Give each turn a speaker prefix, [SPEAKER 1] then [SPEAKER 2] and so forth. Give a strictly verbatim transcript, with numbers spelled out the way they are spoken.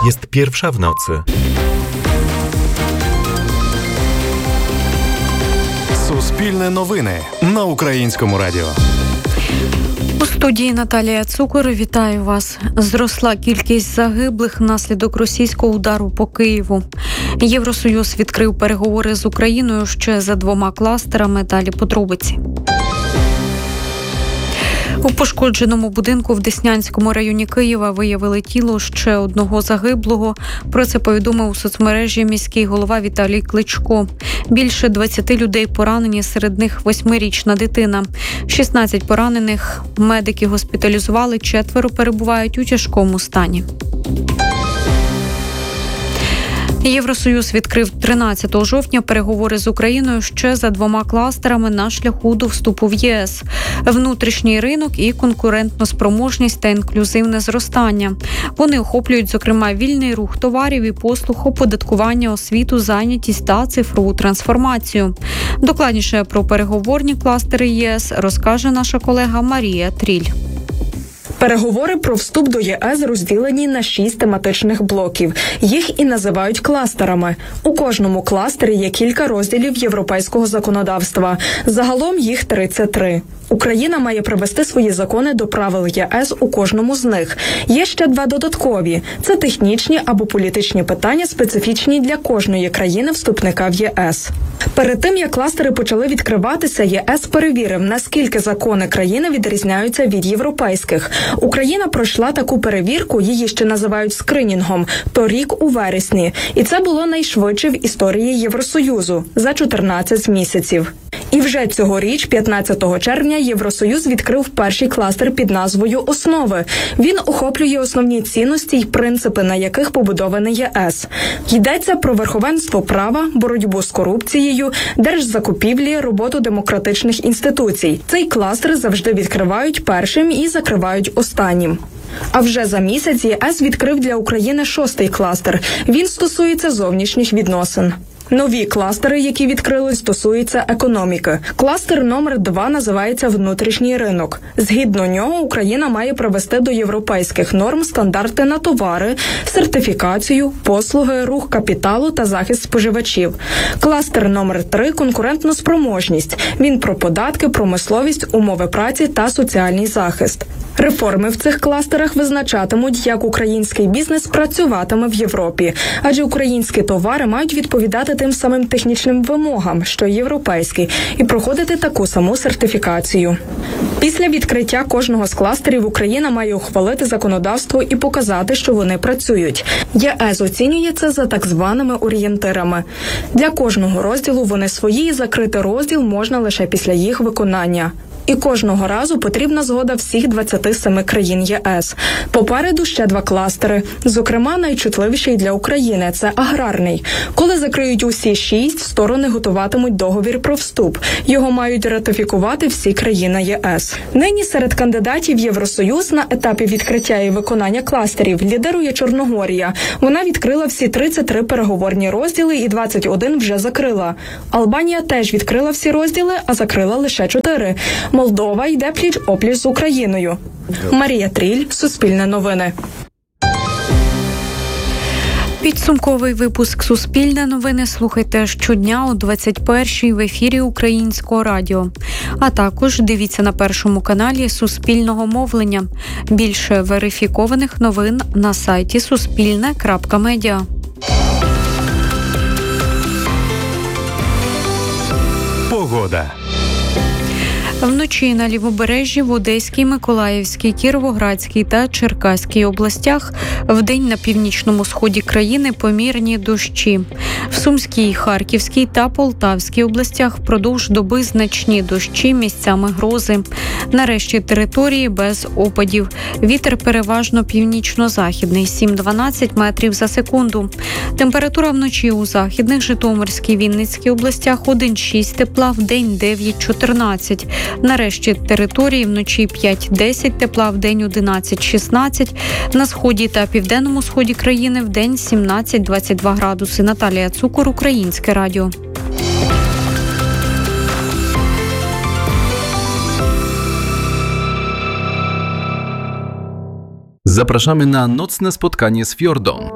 [SPEAKER 1] Jest pierwsza w nocy.
[SPEAKER 2] Суспільне новини на Українському радіо.
[SPEAKER 3] У студії Наталія Цукор. Вітаю вас. Зросла кількість загиблих внаслідок російського удару по Києву. Євросоюз відкрив переговори з Україною ще за двома кластерами. Далі подробиці. У пошкодженому будинку в Деснянському районі Києва виявили тіло ще одного загиблого. Про це повідомив у соцмережі міський голова Віталій Кличко. Більше двадцяти людей поранені, серед них восьмирічна дитина. шістнадцять поранених медики госпіталізували, четверо перебувають у тяжкому стані. Євросоюз відкрив тринадцятого жовтня переговори з Україною ще за двома кластерами на шляху до вступу в ЄС. Внутрішній ринок і конкурентноспроможність та інклюзивне зростання. Вони охоплюють, зокрема, вільний рух товарів і послуг, оподаткування, освіту, зайнятість та цифрову трансформацію. Докладніше про переговорні кластери ЄС розкаже наша колега Марія Тріль.
[SPEAKER 4] Переговори про вступ до ЄС розділені на шість тематичних блоків. Їх і називають кластерами. У кожному кластері є кілька розділів європейського законодавства. Загалом їх тридцять три. Україна має привести свої закони до правил ЄС у кожному з них. Є ще два додаткові. Це технічні або політичні питання, специфічні для кожної країни-вступника в ЄС. Перед тим, як кластери почали відкриватися, ЄС перевірив, наскільки закони країни відрізняються від європейських. Україна пройшла таку перевірку, її ще називають скринінгом, торік у вересні. І це було найшвидше в історії Євросоюзу – за чотирнадцять місяців. І вже цьогоріч, п'ятнадцятого червня, Євросоюз відкрив перший кластер під назвою «Основи». Він охоплює основні цінності й принципи, на яких побудований ЄС. Йдеться про верховенство права, боротьбу з корупцією, держзакупівлі, роботу демократичних інституцій. Цей кластер завжди відкривають першим і закривають останнім. А вже за місяць ЄС відкрив для України шостий кластер. Він стосується зовнішніх відносин. Нові кластери, які відкрили, стосуються економіки. Кластер номер два називається «Внутрішній ринок». Згідно нього, Україна має привести до європейських норм стандарти на товари, сертифікацію, послуги, рух капіталу та захист споживачів. Кластер номер три – «Конкурентноспроможність». Він про податки, промисловість, умови праці та соціальний захист. Реформи в цих кластерах визначатимуть, як український бізнес працюватиме в Європі, адже українські товари мають відповідати тим самим технічним вимогам, що й європейські, і проходити таку саму сертифікацію. Після відкриття кожного з кластерів Україна має ухвалити законодавство і показати, що вони працюють. ЄС оцінює це за так званими орієнтирами. Для кожного розділу вони свої, і закрити розділ можна лише після їх виконання. І кожного разу потрібна згода всіх двадцяти семи країн ЄС. Попереду ще два кластери. Зокрема, найчутливіший для України – це аграрний. Коли закриють усі шість, сторони готуватимуть договір про вступ. Його мають ратифікувати всі країни ЄС. Нині серед кандидатів Євросоюз на етапі відкриття і виконання кластерів лідирує Чорногорія. Вона відкрила всі тридцять три переговорні розділи і двадцять один вже закрила. Албанія теж відкрила всі розділи, а закрила лише чотири. Молдова йде пліч-опліч з Україною. Марія Тріль, Суспільне новини.
[SPEAKER 3] Підсумковий випуск «Суспільне новини» слухайте щодня о двадцять першій в ефірі Українського радіо. А також дивіться на Першому каналі Суспільного мовлення. Більше верифікованих новин на сайті суспільне крапка медіа.
[SPEAKER 2] Погода.
[SPEAKER 3] Вночі на Лівобережжі, в Одеській, Миколаївській, Кіровоградській та Черкаській областях, вдень на північному сході країни помірні дощі. В Сумській, Харківській та Полтавській областях впродовж доби значні дощі, місцями грози. Нарешті території без опадів. Вітер переважно північно-західний, сім-дванадцять метрів за секунду. Температура вночі у західних, Житомирській, Вінницькій областях один-шість тепла, вдень дев'ять-чотирнадцять. Нарешті території вночі п'ять-десять тепла, вдень одинадцять-шістнадцять. На сході та південному сході країни вдень сімнадцять-двадцять два градуси. Наталія Цукор, Українське радіо.
[SPEAKER 5] Zapraszamy na nocne spotkanie z Fjordą.